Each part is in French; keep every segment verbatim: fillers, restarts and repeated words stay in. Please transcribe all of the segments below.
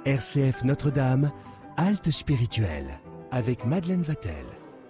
R C F Notre-Dame, halte spirituelle, avec Madeleine Vatel.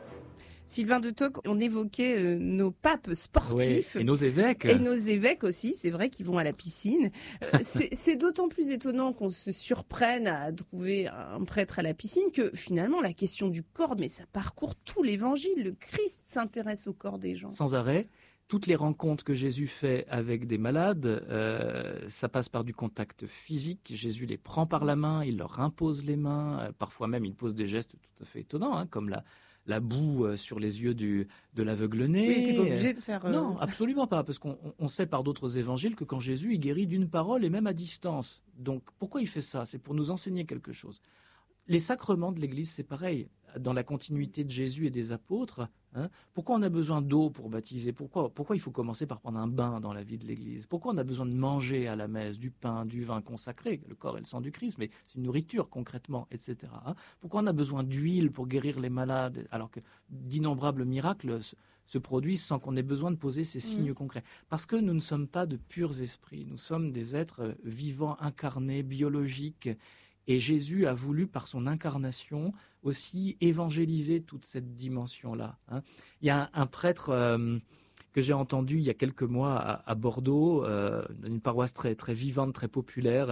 Sylvain de Tocq, on évoquait euh, nos papes sportifs. Oui, et nos évêques. Et nos évêques aussi, c'est vrai qu'ils vont à la piscine. Euh, c'est, c'est d'autant plus étonnant qu'on se surprenne à trouver un prêtre à la piscine que finalement la question du corps, mais ça parcourt tout l'évangile. Le Christ s'intéresse au corps des gens. Sans arrêt. Toutes les rencontres que Jésus fait avec des malades, euh, ça passe par du contact physique. Jésus les prend par la main, il leur impose les mains. Euh, parfois même, il pose des gestes tout à fait étonnants, hein, comme la, la boue euh, sur les yeux du, de l'aveugle-né. Oui, t'es pas obligé de faire... Euh, non, ça. Absolument pas, parce qu'on on sait par d'autres évangiles que quand Jésus, il guérit d'une parole et même à distance. Donc, pourquoi il fait ça? C'est pour nous enseigner quelque chose. Les sacrements de l'Église, c'est pareil. Dans la continuité de Jésus et des apôtres, hein, pourquoi on a besoin d'eau pour baptiser? Pourquoi, pourquoi il faut commencer par prendre un bain dans la vie de l'Église? Pourquoi on a besoin de manger à la messe du pain, du vin consacré, le corps et le sang du Christ, mais c'est une nourriture concrètement, et cetera. Hein. Pourquoi on a besoin d'huile pour guérir les malades, alors que d'innombrables miracles se, se produisent sans qu'on ait besoin de poser ces signes mmh. concrets? Parce que nous ne sommes pas de purs esprits, nous sommes des êtres vivants, incarnés, biologiques. Et Jésus a voulu, par son incarnation, aussi évangéliser toute cette dimension-là. Hein. Il y a un, un prêtre euh, que j'ai entendu il y a quelques mois à, à Bordeaux, euh, une paroisse très, très vivante, très populaire.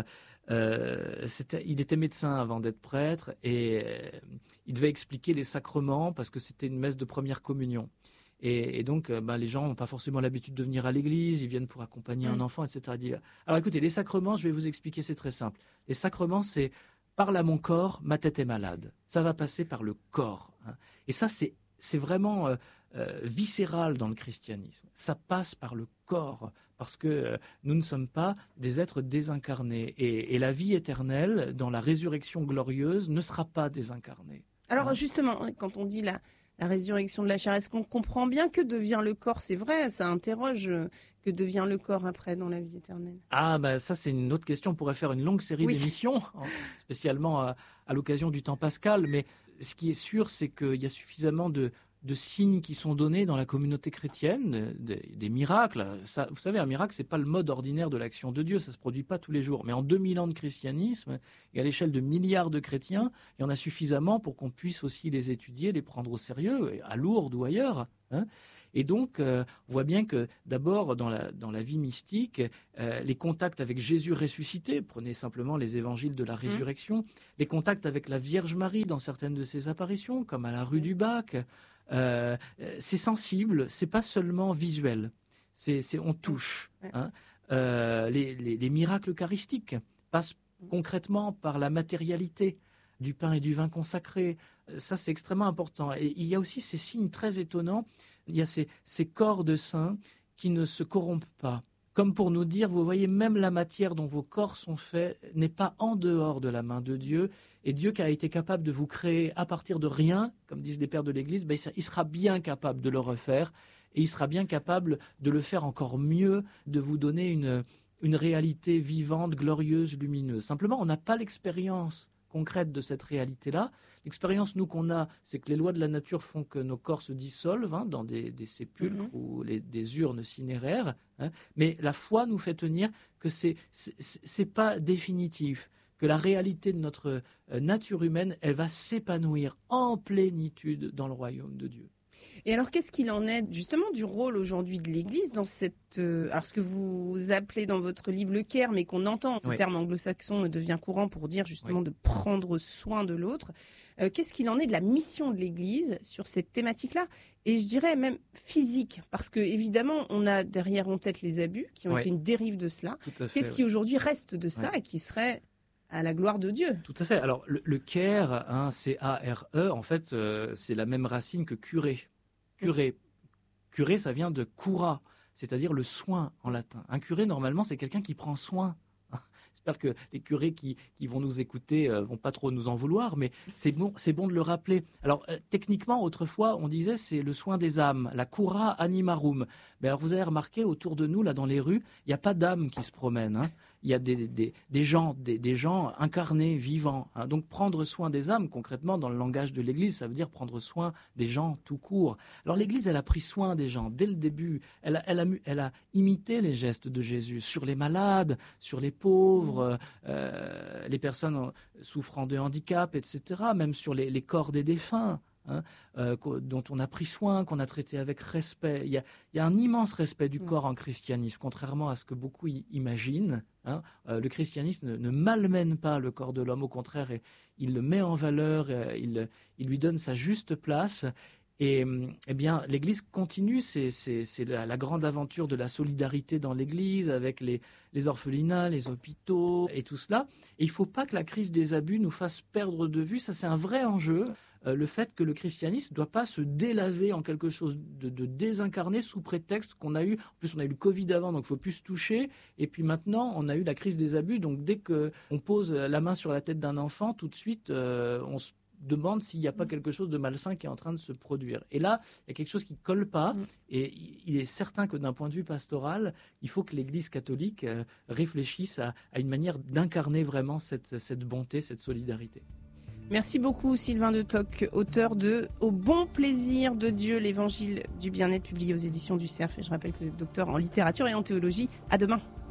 Euh, c'était, il était médecin avant d'être prêtre et euh, il devait expliquer les sacrements parce que c'était une messe de première communion. Et, et donc, euh, ben, les gens n'ont pas forcément l'habitude de venir à l'église, ils viennent pour accompagner mmh. un enfant, et cetera. Il dit, alors écoutez, les sacrements, je vais vous expliquer, c'est très simple. Les sacrements, c'est parle à mon corps, ma tête est malade. Ça va passer par le corps. Hein. Et ça, c'est, c'est vraiment euh, euh, viscéral dans le christianisme. Ça passe par le corps, parce que euh, nous ne sommes pas des êtres désincarnés. Et, et la vie éternelle, dans la résurrection glorieuse, ne sera pas désincarnée. Alors hein. justement, quand on dit la... La résurrection de la chair, est-ce qu'on comprend bien que devient le corps? C'est vrai, ça interroge que devient le corps après dans la vie éternelle. Ah, ben ça c'est une autre question, on pourrait faire une longue série oui. d'émissions, spécialement à, à l'occasion du temps pascal, mais ce qui est sûr, c'est qu'il y a suffisamment de, de signes qui sont donnés dans la communauté chrétienne, des, des miracles. Ça, vous savez, un miracle, c'est pas le mode ordinaire de l'action de Dieu, ça se produit pas tous les jours. Mais en deux mille ans de christianisme, et à l'échelle de milliards de chrétiens, il y en a suffisamment pour qu'on puisse aussi les étudier, les prendre au sérieux, à Lourdes ou ailleurs. Hein. Et donc, euh, on voit bien que d'abord, dans la, dans la vie mystique, euh, les contacts avec Jésus ressuscité, prenez simplement les évangiles de la résurrection, mmh. les contacts avec la Vierge Marie dans certaines de ses apparitions, comme à la rue du Bac, euh, c'est sensible, c'est pas seulement visuel, c'est, c'est, on touche. Hein. Euh, les, les, les miracles eucharistiques passent concrètement par la matérialité du pain et du vin consacrés. Ça, c'est extrêmement important. Et il y a aussi ces signes très étonnants. Il y a ces, ces corps de saints qui ne se corrompent pas. Comme pour nous dire, vous voyez, même la matière dont vos corps sont faits n'est pas en dehors de la main de Dieu. Et Dieu qui a été capable de vous créer à partir de rien, comme disent les pères de l'Église, ben, il sera bien capable de le refaire. Et il sera bien capable de le faire encore mieux, de vous donner une, une réalité vivante, glorieuse, lumineuse. Simplement, on n'a pas l'expérience concrète de cette réalité-là. L'expérience, nous, qu'on a, c'est que les lois de la nature font que nos corps se dissolvent hein, dans des, des sépulcres mmh. ou les, des urnes cinéraires. Hein, mais la foi nous fait tenir que c'est, c'est, c'est pas définitif, que la réalité de notre nature humaine, elle va s'épanouir en plénitude dans le royaume de Dieu. Et alors, qu'est-ce qu'il en est justement du rôle aujourd'hui de l'Église dans cette... Euh, alors, ce que vous appelez dans votre livre le care, mais qu'on entend, ce oui. terme anglo-saxon devient courant pour dire justement oui. de prendre soin de l'autre. Euh, qu'est-ce qu'il en est de la mission de l'Église sur cette thématique-là? Et je dirais même physique, parce que évidemment, on a derrière en tête les abus qui ont oui. été une dérive de cela. Fait, qu'est-ce qui oui. aujourd'hui reste de ça oui. et qui serait... à la gloire de Dieu. Tout à fait. Alors, le, le care, hein, C A R E, en fait, euh, c'est la même racine que curé. Curé. Curé, ça vient de cura, c'est-à-dire le soin en latin. Un curé, normalement, c'est quelqu'un qui prend soin. J'espère que les curés qui, qui vont nous écouter euh, vont pas trop nous en vouloir, mais c'est bon, c'est bon de le rappeler. Alors, euh, techniquement, autrefois, on disait c'est le soin des âmes, la cura animarum. Mais alors, vous avez remarqué, autour de nous, là, dans les rues, il n'y a pas d'âmes qui se promènent. Hein. il y a des, des, des gens, des, des gens incarnés, vivants. Hein. Donc prendre soin des âmes, concrètement, dans le langage de l'Église, ça veut dire prendre soin des gens tout court. Alors l'Église, elle a pris soin des gens dès le début. Elle a, elle a, elle a imité les gestes de Jésus sur les malades, sur les pauvres, euh, les personnes souffrant de handicap, et cetera, même sur les, les corps des défunts. Hein, euh, dont on a pris soin, qu'on a traité avec respect. Il y a, il y a un immense respect du corps en christianisme, contrairement à ce que beaucoup y imaginent. Hein. Euh, le christianisme ne, ne malmène pas le corps de l'homme, au contraire, et, il le met en valeur, et, il, il lui donne sa juste place. Et eh bien, l'Église continue, c'est, c'est, c'est la, la grande aventure de la solidarité dans l'Église, avec les, les orphelinats, les hôpitaux et tout cela. Et il ne faut pas que la crise des abus nous fasse perdre de vue, ça c'est un vrai enjeu, euh, le fait que le christianisme ne doit pas se délaver en quelque chose de, de désincarné sous prétexte qu'on a eu, en plus on a eu le Covid avant, donc il ne faut plus se toucher, et puis maintenant on a eu la crise des abus, donc dès qu'on pose la main sur la tête d'un enfant, tout de suite euh, on se demande s'il n'y a pas quelque chose de malsain qui est en train de se produire. Et là, il y a quelque chose qui ne colle pas, mmh. et il est certain que d'un point de vue pastoral, il faut que l'Église catholique euh, réfléchisse à, à une manière d'incarner vraiment cette, cette bonté, cette solidarité. Merci beaucoup Sylvain de Toc, auteur de « Au bon plaisir de Dieu, l'évangile du bien-être » publié aux éditions du Cerf. Et je rappelle que vous êtes docteur en littérature et en théologie. À demain.